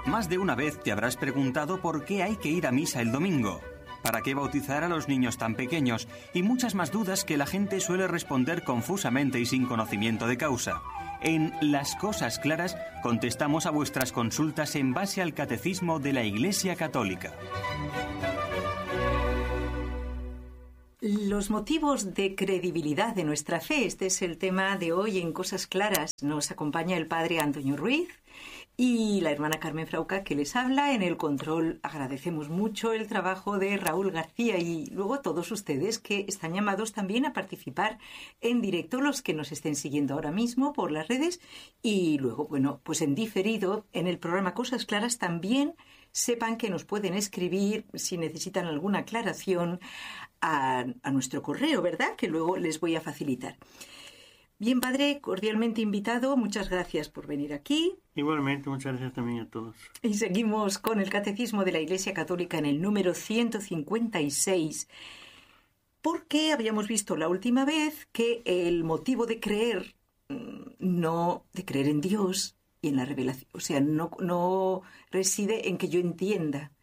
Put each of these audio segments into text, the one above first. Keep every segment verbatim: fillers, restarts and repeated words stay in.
Más de una vez te habrás preguntado por qué hay que ir a misa el domingo, para qué bautizar a los niños tan pequeños y muchas más dudas que la gente suele responder confusamente y sin conocimiento de causa. En Las Cosas Claras contestamos a vuestras consultas en base al Catecismo de la Iglesia Católica. Los motivos de credibilidad de nuestra fe. Este es el tema de hoy en Cosas Claras. Nos acompaña el padre Antonio Ruiz y la hermana Carmen Frauca, que les habla. En el control agradecemos mucho el trabajo de Raúl García y luego a todos ustedes que están llamados también a participar en directo, los que nos estén siguiendo ahora mismo por las redes y luego, bueno, pues en diferido en el programa Cosas Claras también sepan que nos pueden escribir si necesitan alguna aclaración a, a nuestro correo, ¿verdad? Que luego les voy a facilitar. Bien, padre, cordialmente invitado. Muchas gracias por venir aquí. Igualmente, muchas gracias también a todos. Y seguimos con el Catecismo de la Iglesia Católica en el número ciento cincuenta y seis, porque habíamos visto la última vez que el motivo de creer, no de creer en Dios y en la revelación, o sea, no, no reside en que yo entienda,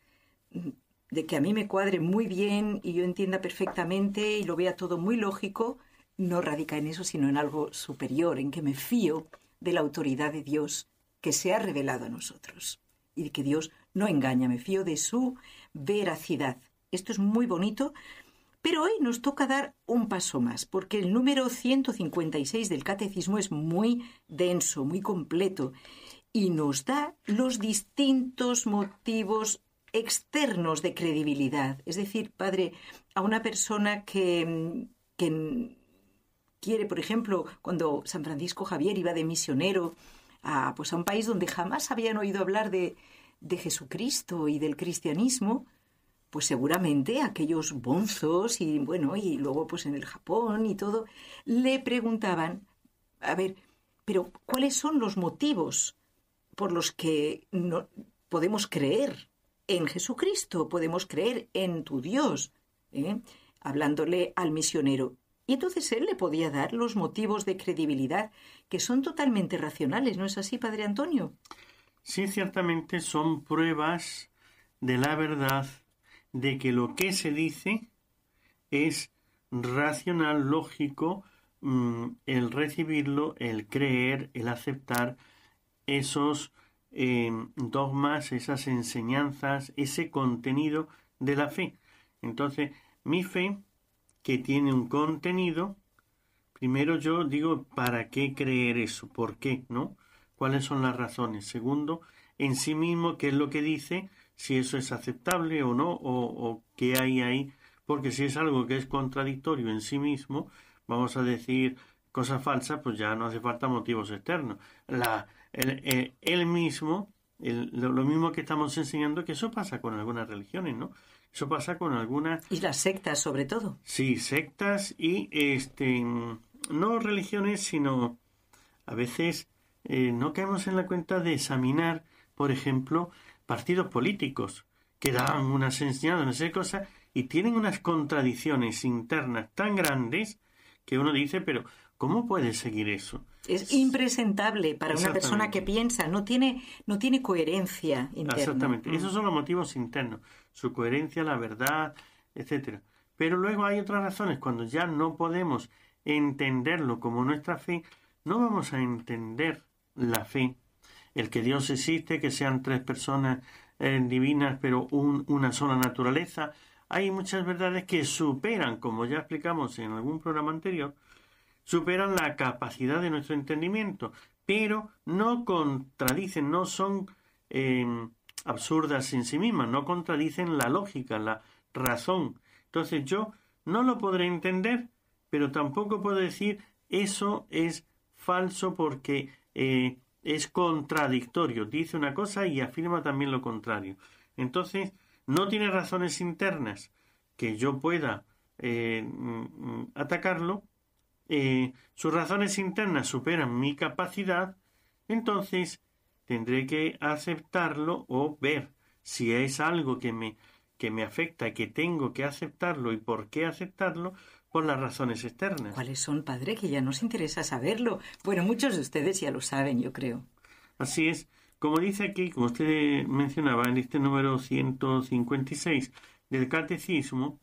de que a mí me cuadre muy bien y yo entienda perfectamente y lo vea todo muy lógico. No radica en eso, sino en algo superior, en que me fío de la autoridad de Dios que se ha revelado a nosotros y de que Dios no engaña, me fío de su veracidad. Esto es muy bonito, pero hoy nos toca dar un paso más, porque el número ciento cincuenta y seis del Catecismo es muy denso, muy completo, y nos da los distintos motivos externos de credibilidad. Es decir, padre, a una persona que... que quiere, por ejemplo, cuando San Francisco Javier iba de misionero a, pues a un país donde jamás habían oído hablar de, de Jesucristo y del cristianismo, pues seguramente aquellos bonzos y bueno, y luego pues en el Japón y todo, le preguntaban, a ver, pero ¿cuáles son los motivos por los que no, podemos creer en Jesucristo, podemos creer en tu Dios? ¿Eh? Hablándole al misionero. Y entonces él le podía dar los motivos de credibilidad que son totalmente racionales, ¿no es así, padre Antonio? Sí, ciertamente son pruebas de la verdad, de que lo que se dice es racional, lógico, el recibirlo, el creer, el aceptar esos eh, dogmas, esas enseñanzas, ese contenido de la fe. Entonces, mi fe, que tiene un contenido, primero yo digo, ¿para qué creer eso? ¿Por qué? ¿No? ¿Cuáles son las razones? Segundo, en sí mismo, ¿qué es lo que dice? Si eso es aceptable o no, o, o qué hay ahí. Porque si es algo que es contradictorio en sí mismo, vamos a decir cosas falsas, pues ya no hace falta motivos externos. La, el, el, el mismo, el, lo, lo mismo que estamos enseñando, que eso pasa con algunas religiones, ¿no? Eso pasa con algunas... Y las sectas, sobre todo. Sí, sectas y, este, no religiones, sino a veces eh, no caemos en la cuenta de examinar, por ejemplo, partidos políticos que dan unas enseñanzas, no sé cosas, y tienen unas contradicciones internas tan grandes que uno dice, pero ¿cómo puede seguir eso? Es impresentable para una persona que piensa, no tiene, no tiene coherencia interna. Exactamente, mm. Esos son los motivos internos, su coherencia, la verdad, etcétera. Pero luego hay otras razones, cuando ya no podemos entenderlo como nuestra fe, no vamos a entender la fe, el que Dios existe, que sean tres personas eh, divinas, pero un, una sola naturaleza. Hay muchas verdades que superan, como ya explicamos en algún programa anterior, superan la capacidad de nuestro entendimiento, pero no contradicen, no son eh, absurdas en sí mismas, no contradicen la lógica, la razón. Entonces yo no lo podré entender, pero tampoco puedo decir eso es falso porque eh, es contradictorio, dice una cosa y afirma también lo contrario. Entonces no tiene razones internas que yo pueda eh, atacarlo. Eh, sus razones internas superan mi capacidad, entonces tendré que aceptarlo o ver si es algo que me, que me afecta, que tengo que aceptarlo y por qué aceptarlo por las razones externas. ¿Cuáles son, padre? Que ya nos interesa saberlo. Bueno, muchos de ustedes ya lo saben, yo creo. Así es. como dice aquí, como usted mencionaba en este número ciento cincuenta y seis del Catecismo,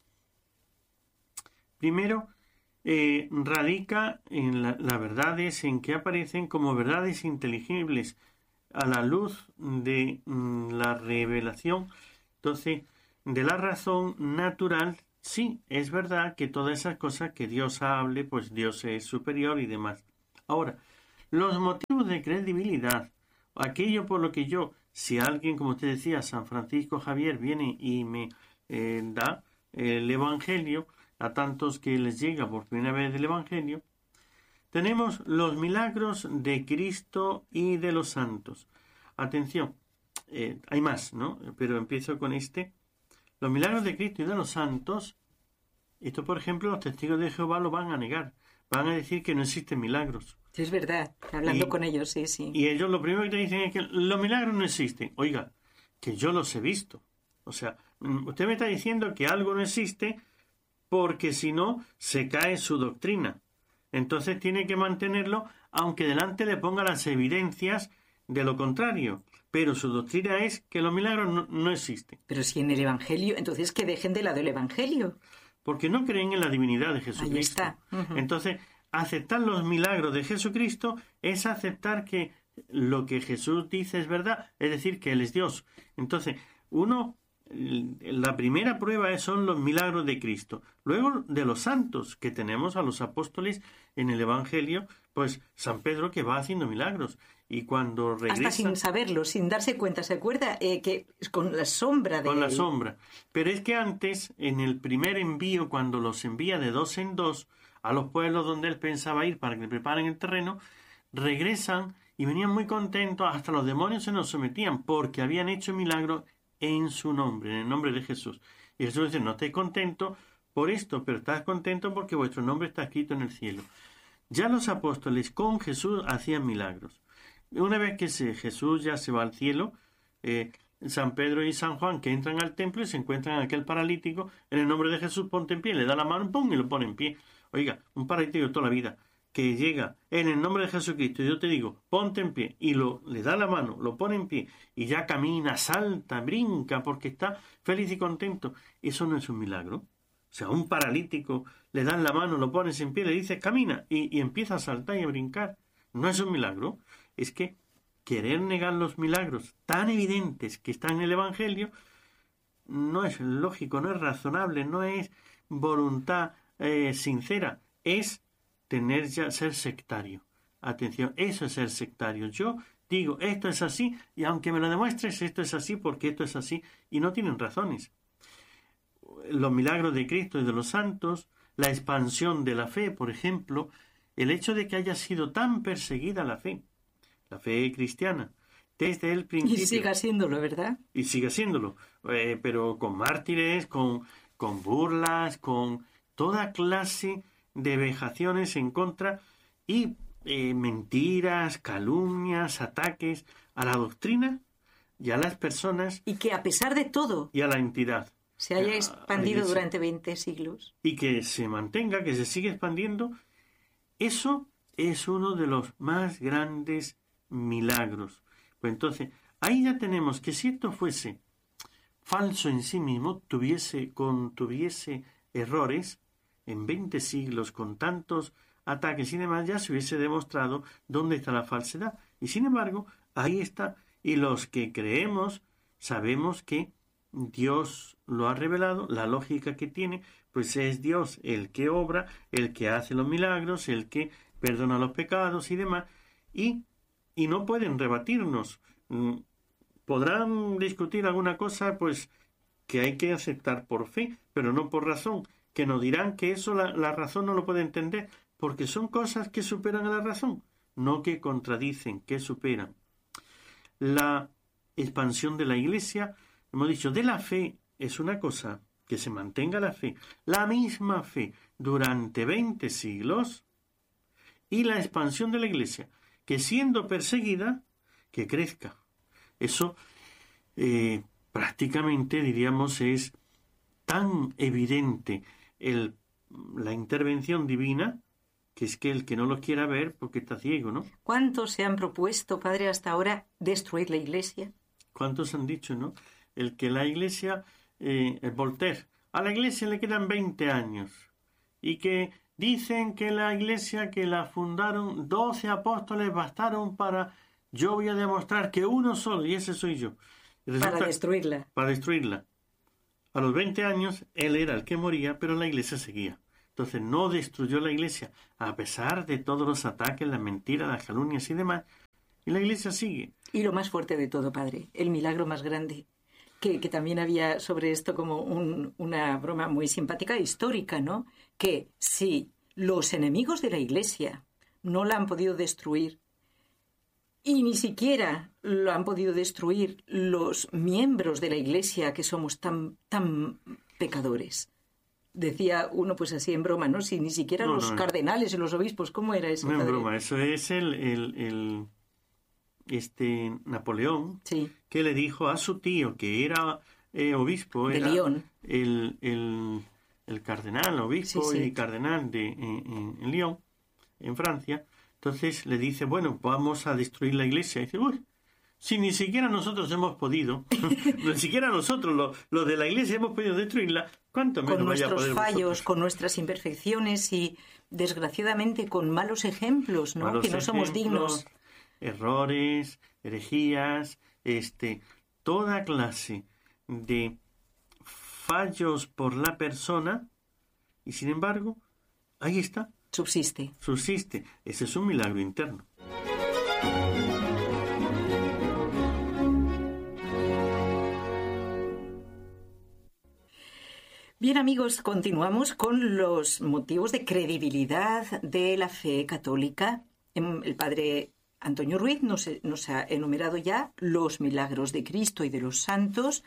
primero eh, radica en la, las verdades en que aparecen como verdades inteligibles a la luz de mm, la revelación, entonces, de la razón natural. Sí, es verdad que todas esas cosas que Dios hable, pues Dios es superior y demás. Ahora, los motivos de credibilidad, aquello por lo que yo, si alguien, como usted decía, San Francisco Javier, viene y me eh, da el Evangelio, a tantos que les llega por primera vez el Evangelio, tenemos los milagros de Cristo y de los santos. Atención, eh, hay más, ¿no? Pero empiezo con este. Los milagros de Cristo y de los santos, esto por ejemplo los testigos de Jehová lo van a negar, van a decir que no existen milagros. Sí, es verdad, hablando y, con ellos, sí, sí. Y ellos lo primero que te dicen es que los milagros no existen. Oiga, que yo los he visto. O sea, usted me está diciendo que algo no existe porque si no se cae su doctrina. Entonces tiene que mantenerlo aunque delante le ponga las evidencias de lo contrario. Pero su doctrina es que los milagros no, no existen. Pero si en el Evangelio, entonces que dejen de lado el Evangelio. Porque no creen en la divinidad de Jesucristo. Ahí está. Uh-huh. Entonces, aceptar los milagros de Jesucristo es aceptar que lo que Jesús dice es verdad, es decir, que Él es Dios. Entonces, uno, la primera prueba son los milagros de Cristo. Luego, de los santos, que tenemos a los apóstoles en el Evangelio, pues San Pedro que va haciendo milagros. Y cuando regresa... Hasta sin saberlo, sin darse cuenta, ¿se acuerda? Eh, que con la sombra de Con la él. sombra. Pero es que antes, en el primer envío, cuando los envía de dos en dos a los pueblos donde él pensaba ir para que le preparen el terreno, regresan y venían muy contentos, hasta los demonios se nos sometían, porque habían hecho milagros en su nombre, en el nombre de Jesús. Y Jesús dice, no estéis contentos por esto, pero estás contentos porque vuestro nombre está escrito en el cielo. Ya los apóstoles con Jesús hacían milagros. Una vez que se, Jesús ya se va al cielo, eh, San Pedro y San Juan que entran al templo y se encuentran a aquel paralítico, en el nombre de Jesús ponte en pie, le da la mano, pum, y lo pone en pie. Oiga, un paralítico de toda la vida que llega en el nombre de Jesucristo, y yo te digo, ponte en pie, y lo, le da la mano, lo pone en pie, y ya camina, salta, brinca, porque está feliz y contento. Eso no es un milagro. O sea, un paralítico le dan la mano, lo pones en pie, le dices camina, y, y empieza a saltar y a brincar. No es un milagro. Es que querer negar los milagros tan evidentes que están en el Evangelio no es lógico, no es razonable, no es voluntad eh, sincera, es tener ya ser sectario. Atención, eso es ser sectario. Yo digo, esto es así, y aunque me lo demuestres, esto es así porque esto es así, y no tienen razones. Los milagros de Cristo y de los santos, la expansión de la fe, por ejemplo, el hecho de que haya sido tan perseguida la fe, la fe cristiana, desde el principio. Y siga siéndolo, ¿verdad? Y siga siéndolo, eh, pero con mártires, con, con burlas, con toda clase de vejaciones en contra y eh, mentiras, calumnias, ataques a la doctrina y a las personas. Y que a pesar de todo y a la entidad. Se haya expandido durante veinte siglos. Y que se mantenga, que se siga expandiendo. Eso es uno de los más grandes milagros. Pues entonces, ahí ya tenemos que si esto fuese falso en sí mismo, tuviese, contuviese errores, en veinte siglos, con tantos ataques y demás, ya se hubiese demostrado dónde está la falsedad. Y sin embargo, ahí está. Y los que creemos, sabemos que Dios lo ha revelado, la lógica que tiene, pues es Dios el que obra, el que hace los milagros, el que perdona los pecados y demás, y Y no pueden rebatirnos. Podrán discutir alguna cosa, pues, que hay que aceptar por fe, pero no por razón. Que nos dirán que eso la, la razón no lo puede entender, porque son cosas que superan a la razón, no que contradicen, que superan. La expansión de la Iglesia, hemos dicho, de la fe es una cosa, que se mantenga la fe, la misma fe, durante veinte siglos, y la expansión de la Iglesia, que siendo perseguida, que crezca. Eso eh, prácticamente, diríamos, es tan evidente el, la intervención divina que es que el que no los quiera ver porque está ciego, ¿no? ¿Cuántos se han propuesto, padre, hasta ahora destruir la Iglesia? ¿Cuántos han dicho, no? El que la Iglesia, eh, el Voltaire, a la Iglesia le quedan veinte años y que dicen que la Iglesia que la fundaron doce apóstoles bastaron para... Yo voy a demostrar que uno solo, y ese soy yo. Y resulta, para destruirla. Para destruirla. A los veinte años, él era el que moría, pero la Iglesia seguía. Entonces no destruyó la Iglesia, a pesar de todos los ataques, las mentiras, las calumnias y demás. Y la Iglesia sigue. Y lo más fuerte de todo, padre, el milagro más grande, que, que también había sobre esto como un, una broma muy simpática, histórica, ¿no? Que si los enemigos de la Iglesia no la han podido destruir, y ni siquiera lo han podido destruir los miembros de la Iglesia, que somos tan, tan pecadores. Decía uno pues así en broma, ¿no? Si ni siquiera no, los no, cardenales y los obispos, ¿cómo era eso? No es padre? broma, eso es el, el, el este Napoleón, sí. que le dijo a su tío, que era eh, obispo, de era Lyon. El, el, el cardenal, obispo sí, sí. y cardenal de en, en, en Lyon, en Francia. Entonces le dice, bueno, vamos a destruir la Iglesia. Y dice, uy, si ni siquiera nosotros hemos podido, ni siquiera nosotros, los, los de la Iglesia, hemos podido destruirla, ¿cuánto menos con vaya a nuestros poder fallos, vosotros? Con nuestras imperfecciones y, desgraciadamente, con malos ejemplos, ¿no? Malos que no somos ejemplos, dignos. Errores, herejías, este, toda clase de fallos por la persona, y sin embargo, ahí está. Subsiste. Subsiste. Ese es un milagro interno. Bien, amigos, continuamos con los motivos de credibilidad de la fe católica. El padre Antonio Ruiz nos, nos ha enumerado ya los milagros de Cristo y de los santos,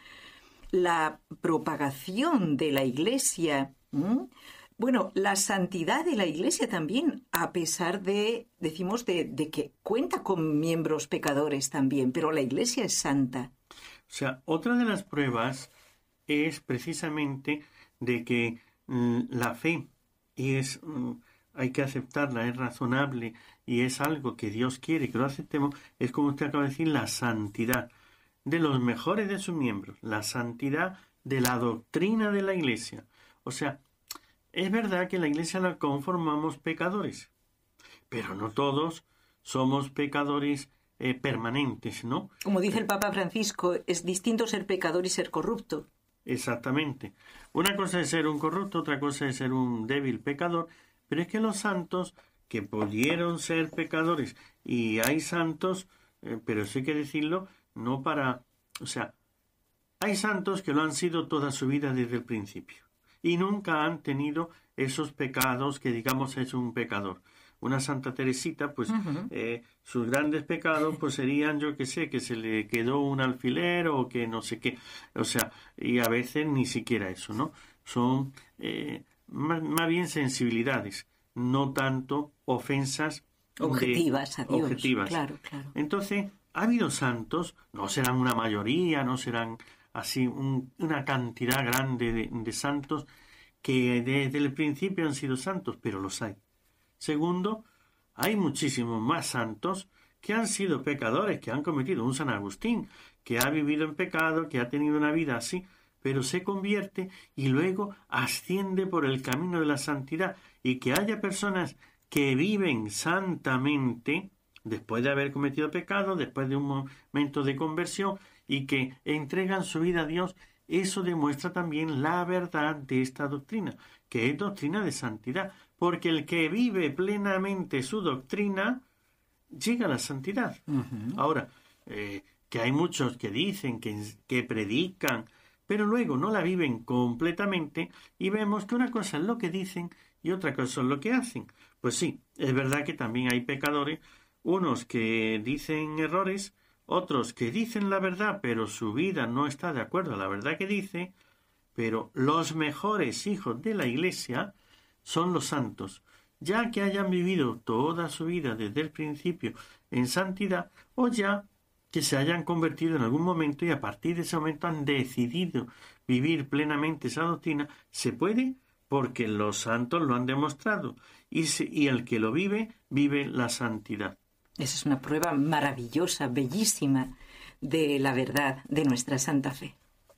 la propagación de la Iglesia, ¿m? Bueno, la santidad de la Iglesia también, a pesar de, decimos, de, de que cuenta con miembros pecadores también, pero la Iglesia es santa. O sea, otra de las pruebas es precisamente de que mm, la fe es, mm, hay que aceptarla, es razonable y es algo que Dios quiere que lo aceptemos, es como usted acaba de decir, la santidad de los mejores de sus miembros, la santidad de la doctrina de la Iglesia. O sea, es verdad que la Iglesia la conformamos pecadores, pero no todos somos pecadores eh, permanentes, ¿no? Como dice el Papa Francisco, es distinto ser pecador y ser corrupto. Exactamente. Una cosa es ser un corrupto, otra cosa es ser un débil pecador, pero es que los santos que pudieron ser pecadores, y hay santos, eh, pero eso hay que decirlo, no para... O sea, hay santos que lo han sido toda su vida desde el principio. Y nunca han tenido esos pecados que digamos es un pecador. Una Santa Teresita, pues uh-huh. eh, sus grandes pecados pues serían, yo qué sé, que se le quedó un alfiler o que no sé qué. O sea, y a veces ni siquiera eso, ¿no? Son eh, más, más bien sensibilidades, no tanto ofensas objetivas de, a Dios. Objetivas. Claro, claro. Entonces, ha habido santos, no serán una mayoría, no serán... así un, una cantidad grande de, de santos que desde el principio han sido santos, pero los hay. Segundo, hay muchísimos más santos que han sido pecadores, que han cometido un San Agustín, que ha vivido en pecado, que ha tenido una vida así, pero se convierte y luego asciende por el camino de la santidad, y que haya personas que viven santamente después de haber cometido pecado, después de un momento de conversión, y que entregan su vida a Dios, eso demuestra también la verdad de esta doctrina, que es doctrina de santidad, porque el que vive plenamente su doctrina llega a la santidad. Uh-huh. Ahora, eh, que hay muchos que dicen, que, que predican, pero luego no la viven completamente, y vemos que una cosa es lo que dicen y otra cosa es lo que hacen. Pues sí, es verdad que también hay pecadores, unos que dicen errores, otros que dicen la verdad, pero su vida no está de acuerdo a la verdad que dice, pero los mejores hijos de la Iglesia son los santos, ya que hayan vivido toda su vida desde el principio en santidad, o ya que se hayan convertido en algún momento y a partir de ese momento han decidido vivir plenamente esa doctrina. Se puede porque los santos lo han demostrado, y, se, y el que lo vive, vive la santidad. Esa es una prueba maravillosa, bellísima, de la verdad de nuestra santa fe.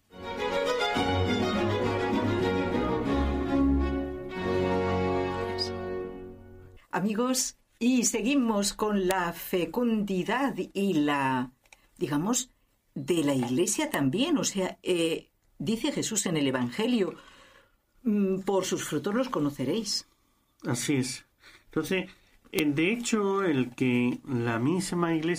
Amigos, y seguimos con la fecundidad y la, digamos, de la Iglesia también. O sea, eh, dice Jesús en el Evangelio, por sus frutos los conoceréis. Así es. Entonces, de hecho, el que la misma Iglesia